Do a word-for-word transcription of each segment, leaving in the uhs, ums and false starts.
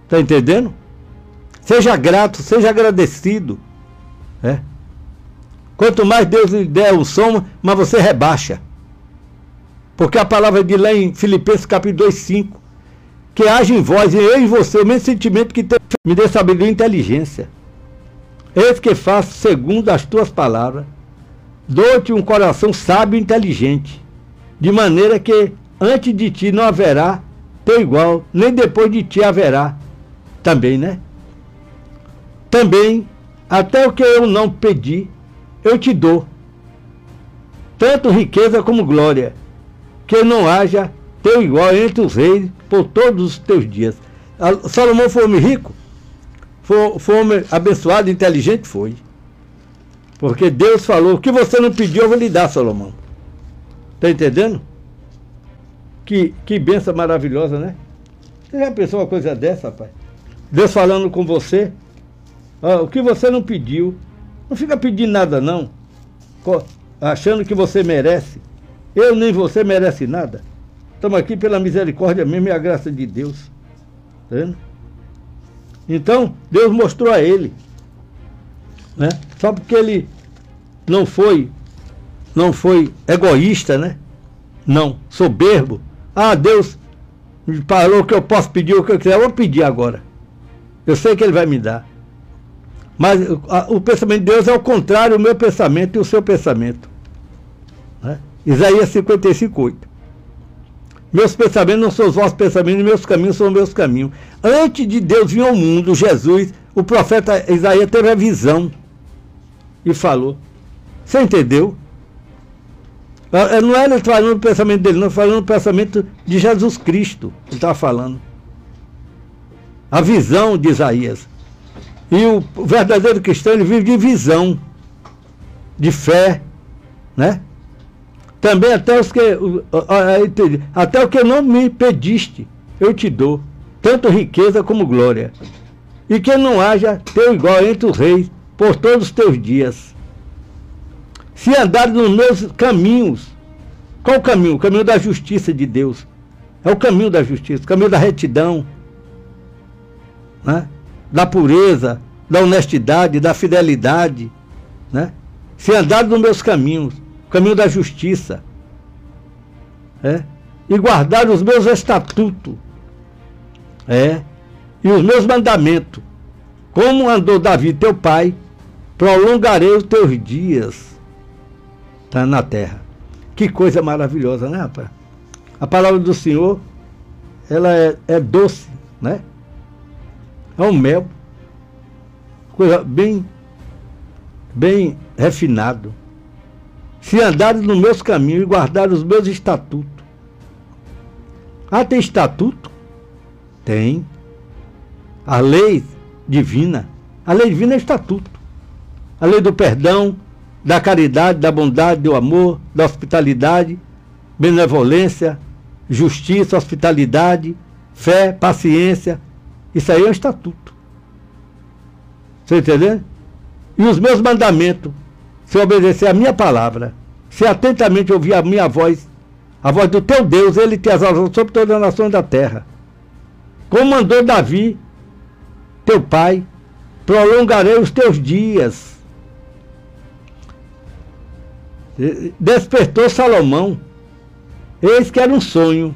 Está entendendo? Seja grato, seja agradecido. É. Quanto mais Deus lhe der o som, mas você rebaixa. Porque a palavra diz lá em Filipenses capítulo dois, cinco, que haja em vós e eu e você o mesmo sentimento que tem, me dê sabedoria e inteligência. Eis que faço segundo as tuas palavras. Dou-te um coração sábio e inteligente, de maneira que antes de ti não haverá teu igual, nem depois de ti haverá também, né? Também, até o que eu não pedi, eu te dou, tanto riqueza como glória, que não haja teu igual entre os reis por todos os teus dias. Salomão foi homem rico? Foi, foi homem abençoado, inteligente? Foi. Porque Deus falou, o que você não pediu eu vou lhe dar, Salomão. Está entendendo? Que, que bênção maravilhosa, né? Você já pensou uma coisa dessa, rapaz? Deus falando com você, ah, o que você não pediu, não fica pedindo nada não, achando que você merece. Eu nem você merece nada. Estamos aqui pela misericórdia mesmo e a graça de Deus. Tá vendo? Então, Deus mostrou a ele, né? Só porque ele não foi, não foi egoísta, né? Não, soberbo. Ah, Deus me falou que eu posso pedir o que eu quiser, eu vou pedir agora. Eu sei que ele vai me dar. Mas a, o pensamento de Deus é o contrário do meu pensamento e o seu pensamento. Né? Isaías cinquenta e cinco, oito. Meus pensamentos não são os vossos pensamentos, meus caminhos são os meus caminhos. Antes de Deus vir ao mundo, Jesus, o profeta Isaías teve a visão e falou. Você entendeu? Não era falando do pensamento dele, não, falando do pensamento de Jesus Cristo. Ele estava falando. A visão de Isaías. E o verdadeiro cristão, ele vive de visão, de fé, né? Também até os que até o que não me pediste, eu te dou, tanto riqueza como glória. E que não haja teu igual entre os reis por todos os teus dias. Se andares nos meus caminhos, qual o caminho? O caminho da justiça de Deus. É o caminho da justiça, o caminho da retidão, né? Da pureza, da honestidade, da fidelidade, né? Se andares nos meus caminhos, o caminho da justiça, é? E guardar os meus estatutos, é? E os meus mandamentos, como andou Davi teu pai, prolongarei os teus dias, tá, na terra. Que coisa maravilhosa, né, rapaz? A palavra do Senhor, ela é, é doce, né? É um mel, coisa bem, bem refinado. Se andares nos meus caminhos e guardares os meus estatutos. Ah, tem estatuto? Tem. A lei divina. A lei divina é estatuto. A lei do perdão, da caridade, da bondade, do amor, da hospitalidade, benevolência, justiça, hospitalidade, fé, paciência. Isso aí é um estatuto. Você entendeu? E os meus mandamentos, se obedecer a minha palavra, se atentamente ouvir a minha voz, a voz do teu Deus, ele te exaltou sobre todas as nações da terra. Como mandou Davi, teu pai, prolongarei os teus dias. Despertou Salomão, eis que era um sonho.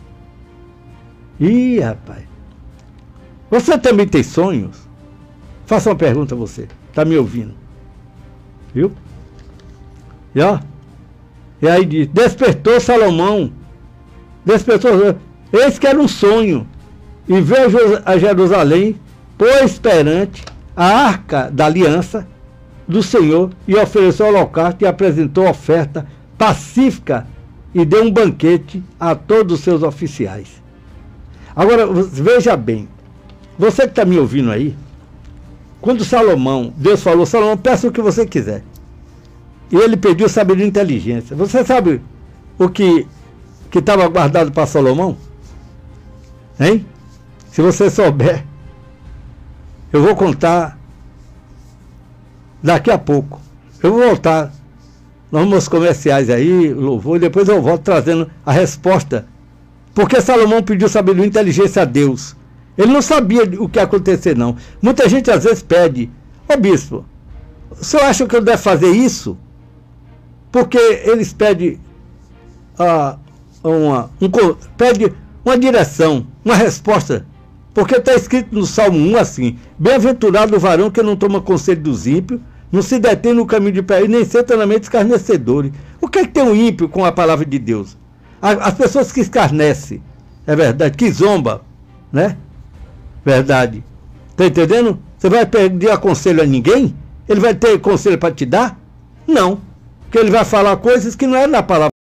Ih, rapaz. Você também tem sonhos? Faça uma pergunta a você. Está me ouvindo? Viu? E, ó, e aí diz, despertou Salomão. Despertou. Eis que era um sonho. E veio a Jerusalém, pôs perante a arca da aliança do Senhor e ofereceu holocausto e apresentou oferta pacífica e deu um banquete a todos os seus oficiais. Agora, veja bem. Você que está me ouvindo aí, quando Salomão, Deus falou, Salomão, peça o que você quiser. E ele pediu sabedoria e inteligência. Você sabe o que que estava guardado para Salomão? Hein? Se você souber, eu vou contar daqui a pouco. Eu vou voltar nos meus comerciais aí, louvor, e depois eu volto trazendo a resposta. Porque Salomão pediu sabedoria e inteligência a Deus. Ele não sabia o que ia acontecer, não. Muita gente às vezes pede: ô bispo, o senhor acha que eu devo fazer isso? Porque eles pedem, ah, uma, um, pede uma direção, uma resposta. Porque está escrito no Salmo um assim: bem-aventurado o varão que não toma conselho dos ímpios, não se detém no caminho de pé, e nem senta na mente dos escarnecedores. O que é que tem um ímpio com a palavra de Deus? As pessoas que escarnecem, é verdade, que zomba, né? Verdade. Tá entendendo? Você vai pedir conselho a ninguém? Ele vai ter conselho para te dar? Não. Porque ele vai falar coisas que não é na palavra.